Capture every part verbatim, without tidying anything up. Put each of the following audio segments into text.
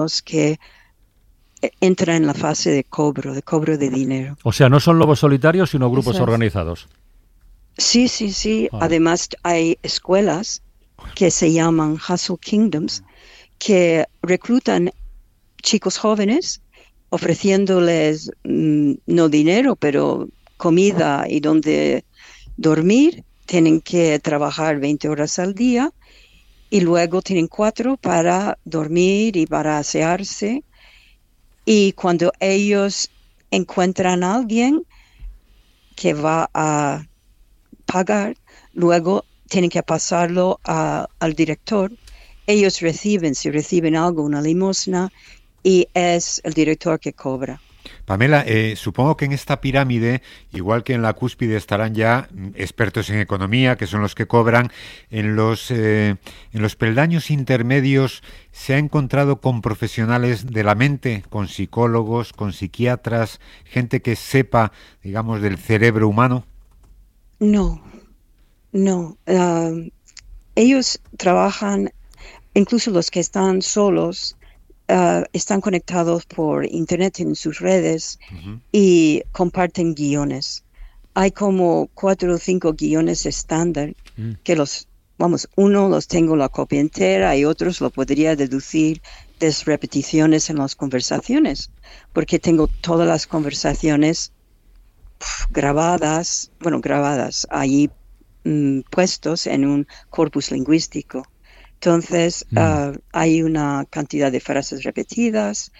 que entran en la fase de cobro, de cobro de dinero. O sea, no son lobos solitarios, sino grupos Eso es. organizados. Sí, sí, sí. Ah. Además, hay escuelas que se llaman Hustle Kingdoms que reclutan chicos jóvenes ofreciéndoles mmm, no dinero, pero comida y donde dormir. Tienen que trabajar veinte horas al día y luego tienen cuatro para dormir y para asearse. Y cuando ellos encuentran a alguien que va a pagar, luego tienen que pasarlo a, al director. Ellos reciben, si reciben algo, una limosna, y es el director que cobra. Pamela, eh, supongo que en esta pirámide, igual que en la cúspide, estarán ya expertos en economía, que son los que cobran. En los, eh, en los peldaños intermedios, ¿se ha encontrado con profesionales de la mente, con psicólogos, con psiquiatras, gente que sepa, digamos, del cerebro humano? No, no. Uh, ellos trabajan, incluso los que están solos, Uh, están conectados por internet en sus redes uh-huh. y comparten guiones. Hay como cuatro o cinco guiones estándar uh-huh. que los, vamos, uno los tengo la copia entera y otros lo podría deducir de repeticiones en las conversaciones, porque tengo todas las conversaciones pff, grabadas, bueno, grabadas allí mmm, puestos en un corpus lingüístico. Entonces, mm. uh, hay una cantidad de frases repetidas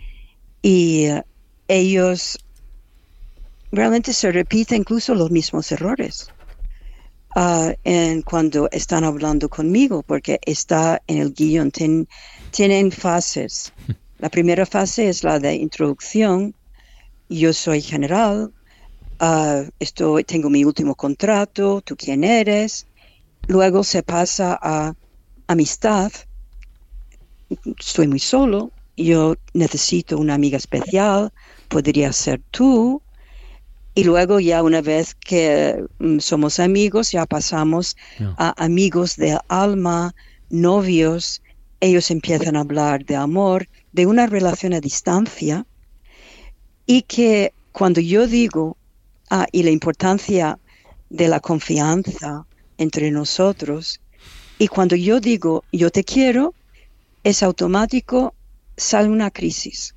y uh, ellos realmente se repiten incluso los mismos errores uh, en cuando están hablando conmigo, porque está en el guión, ten, tienen fases. La primera fase es la de introducción. Yo soy general, uh, estoy, tengo mi último contrato, ¿tú quién eres? Luego se pasa a amistad, estoy muy solo, yo necesito una amiga especial, podría ser tú, y luego ya una vez que um, somos amigos, ya pasamos no. a amigos de alma, novios, ellos empiezan a hablar de amor, de una relación a distancia, y que cuando yo digo, ah, y la importancia de la confianza entre nosotros, y cuando yo digo, yo te quiero, es automático, sale una crisis.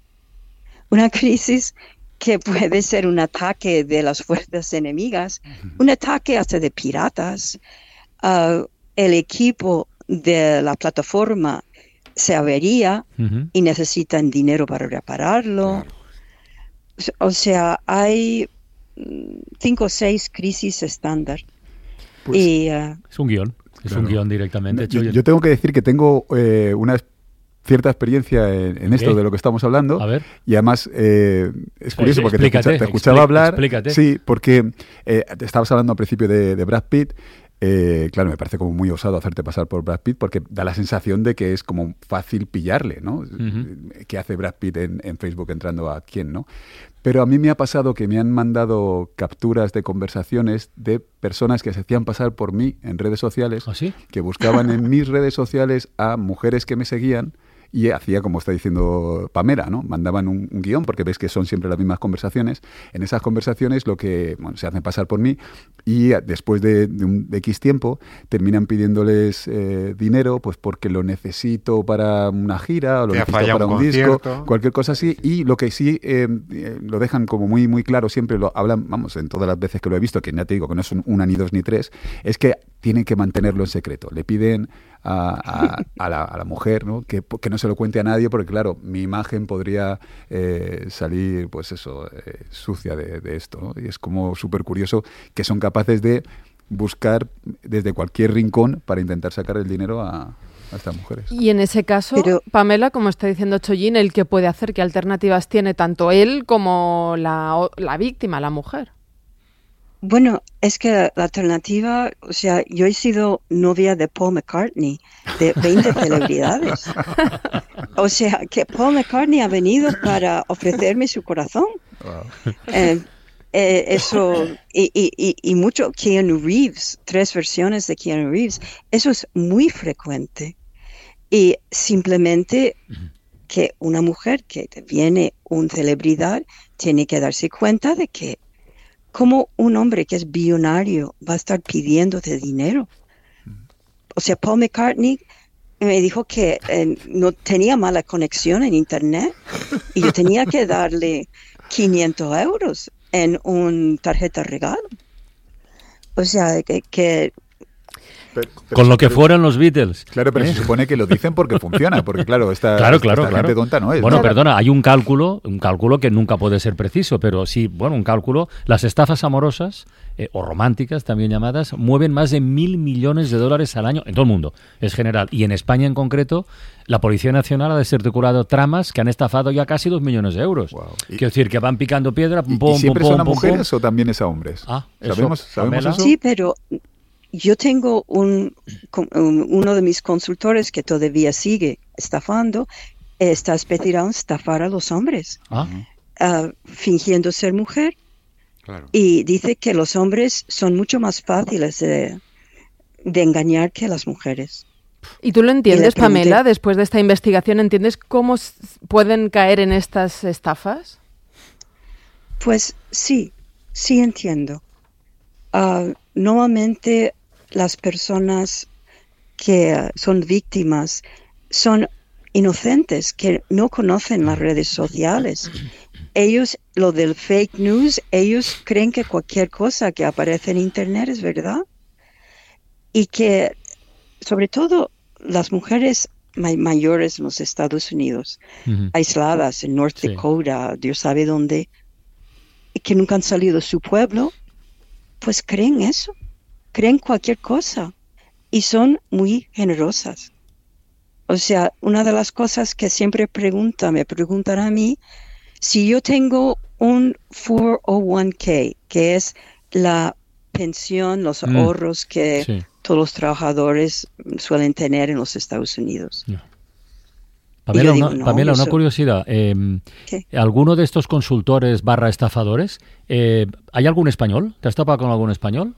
Una crisis que puede ser un ataque de las fuerzas enemigas, uh-huh. un ataque hasta de piratas. Uh, el equipo de la plataforma se avería uh-huh. y necesitan dinero para repararlo. Claro. O sea, hay cinco o seis crisis estándar. Pues y, uh, es un guión. Es claro. un guión directamente hecho. Yo, yo tengo que decir que tengo eh, una cierta experiencia en, en esto de lo que estamos hablando. A ver. Y además eh, es curioso porque explícate, te, escucha, te escuchaba explí- hablar. Explícate. Sí, porque eh, te estabas hablando al principio de, de Brad Pitt. Eh, claro, me parece como muy osado hacerte pasar por Brad Pitt porque da la sensación de que es como fácil pillarle, ¿no? Uh-huh. ¿Qué hace Brad Pitt en, en Facebook entrando a quién, no? Pero a mí me ha pasado que me han mandado capturas de conversaciones de personas que se hacían pasar por mí en redes sociales, ¿Ah, sí? que buscaban en mis redes sociales a mujeres que me seguían y hacía como está diciendo Pamela, ¿no? Mandaban un, un guión, porque ves que son siempre las mismas conversaciones. En esas conversaciones lo que bueno, se hacen pasar por mí y después de, de un de X tiempo terminan pidiéndoles eh, dinero, pues porque lo necesito para una gira o lo necesito para un, un disco, cualquier cosa así. Y lo que sí eh, eh, lo dejan como muy muy claro, siempre lo hablan, vamos, en todas las veces que lo he visto, que ya te digo que no son una, ni dos, ni tres, es que tienen que mantenerlo en secreto. Le piden a, a, a, la, a la mujer, ¿no? que, que no se lo cuente a nadie, porque claro, mi imagen podría eh, salir, pues eso, eh, sucia de, de esto, ¿no? Y es como súper curioso que son capaces de buscar desde cualquier rincón para intentar sacar el dinero a, a estas mujeres. Y en ese caso, Pero, Pamela, como está diciendo Chollín, ¿el qué puede hacer? ¿Qué alternativas tiene tanto él como la, la víctima, la mujer? Bueno, es que la alternativa, o sea, yo he sido novia de Paul McCartney, de veinte celebridades. O sea, que Paul McCartney ha venido para ofrecerme su corazón. Wow. Eh, eh, eso, y, y, y mucho, Keanu Reeves, tres versiones de Keanu Reeves, eso es muy frecuente. Y simplemente que una mujer que viene una celebridad tiene que darse cuenta de que como un hombre que es billonario va a estar pidiéndote dinero. O sea, Paul McCartney me dijo que eh, no tenía mala conexión en internet y yo tenía que darle quinientos euros en una tarjeta regalo. O sea, que... que Pero, pero, con lo que pero, fueron los Beatles. Claro, pero ¿eh? Se supone que lo dicen porque funciona, porque claro, esta, claro, claro, esta claro. gente tonta no es. Bueno, ¿no? perdona, hay un cálculo, un cálculo que nunca puede ser preciso, pero sí, bueno, un cálculo. Las estafas amorosas, eh, o románticas también llamadas, mueven más de mil millones de dólares al año en todo el mundo, es general. Y en España en concreto, la Policía Nacional ha desarticulado tramas que han estafado ya casi dos millones de euros. Wow. Quiero decir, que van picando piedra, pum, ¿Y, pum, ¿y siempre pum, son a pum, mujeres pum. o también es a hombres? Ah, ¿Sabemos, eso, ¿sabemos eso? Sí, pero... Yo tengo un, uno de mis consultores que todavía sigue estafando, está especializado en estafar a los hombres, ¿Ah? uh, fingiendo ser mujer. Claro. Y dice que los hombres son mucho más fáciles de, de engañar que las mujeres. ¿Y tú lo entiendes, Pamela? Después de esta investigación, ¿entiendes cómo pueden caer en estas estafas? Pues sí, sí entiendo. Uh, normalmente las personas que son víctimas son inocentes, que no conocen las redes sociales. Ellos, lo del fake news, ellos creen que cualquier cosa que aparece en internet es verdad. Y que, sobre todo, las mujeres may- mayores en los Estados Unidos, uh-huh. aisladas en North sí. Dakota, Dios sabe dónde, y que nunca han salido de su pueblo, pues creen eso, creen cualquier cosa y son muy generosas. O sea, una de las cosas que siempre preguntan, me preguntan a mí, si yo tengo un cuatro oh uno k, que es la pensión, los mm. ahorros que sí. todos los trabajadores suelen tener en los Estados Unidos. Yeah. Pamela, digo, una, no, Pamela una curiosidad. Eh, ¿Alguno de estos consultores barra estafadores, eh, ¿hay algún español? ¿Te has topado con algún español?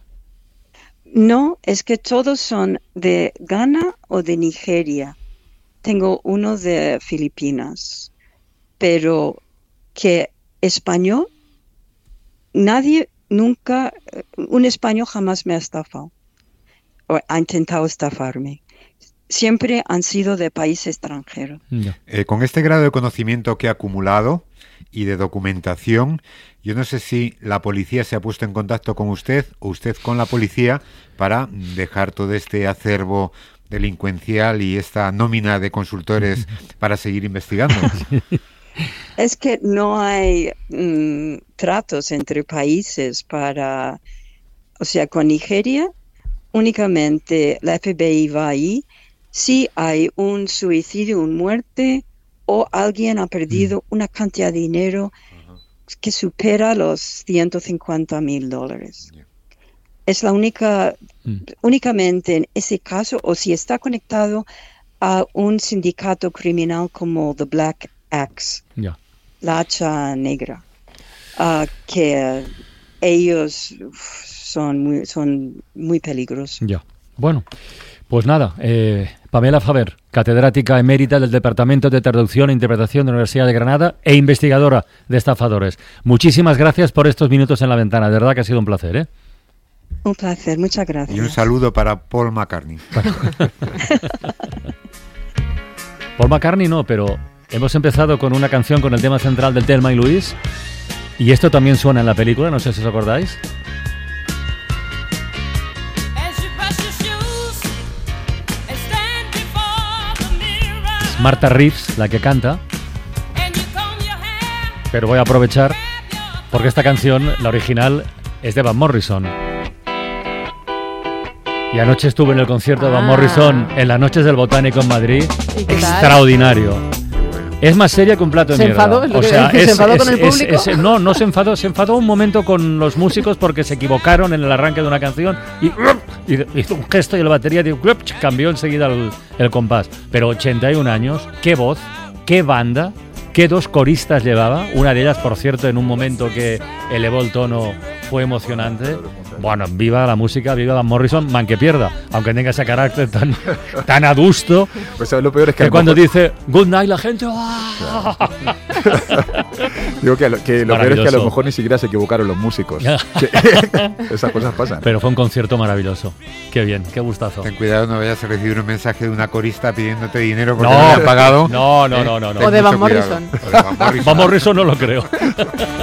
No, es que todos son de Ghana o de Nigeria. Tengo uno de Filipinas, pero que español, nadie, nunca, un español jamás me ha estafado o ha intentado estafarme. Siempre han sido de país extranjero. Eh, con este grado de conocimiento que ha acumulado y de documentación, yo no sé si la policía se ha puesto en contacto con usted o usted con la policía para dejar todo este acervo delincuencial y esta nómina de consultores para seguir investigando. Es que no hay mm, tratos entre países para... O sea, con Nigeria únicamente la F B I va ahí si hay un suicidio, una muerte o alguien ha perdido mm. una cantidad de dinero uh-huh. que supera los ciento cincuenta mil dólares. Yeah. Es la única, mm. únicamente en ese caso, o si está conectado a un sindicato criminal como The Black Axe, yeah. la hacha negra, uh, que uh, ellos uf, son muy, son muy peligrosos. Ya, yeah. Bueno. Pues nada, eh, Pamela Faber, catedrática emérita del Departamento de Traducción e Interpretación de la Universidad de Granada e investigadora de estafadores. Muchísimas gracias por estos minutos en la ventana, de verdad que ha sido un placer, ¿eh? Un placer, muchas gracias. Y un saludo para Paul McCartney. Paul McCartney no, pero hemos empezado con una canción con el tema central del Thelma y Louise, y esto también suena en la película, no sé si os acordáis. Martha Reeves, la que canta, pero voy a aprovechar porque esta canción, la original, es de Van Morrison. Y anoche estuve en el concierto de Van Morrison en las noches del Botánico en Madrid. Extraordinario. Es más seria que un plato de ¿Se mierda. enfadó? O sea, es, ¿Se enfadó es, con el es, público? Es, es, no, no se enfadó. Se enfadó un momento con los músicos porque se equivocaron en el arranque de una canción y, y hizo un gesto y la batería de, cambió enseguida el, el compás. Pero ochenta y un años, qué voz, qué banda, qué dos coristas llevaba. Una de ellas, por cierto, en un momento que elevó el tono fue emocionante. Bueno, viva la música, viva Van Morrison, man que pierda, aunque tenga ese carácter tan, tan adusto. Pues lo peor es que, que cuando mejor... dice good night la gente... ¡Oh! Digo que, lo, que lo peor es que a lo mejor ni siquiera se equivocaron los músicos. Esas cosas pasan. Pero fue un concierto maravilloso. Qué bien, qué gustazo. Ten cuidado, no vayas a recibir un mensaje de una corista pidiéndote dinero porque no, no le han pagado. No, no, no, no, no. O de Van Morrison. O de Van Morrison. Van Morrison no lo creo.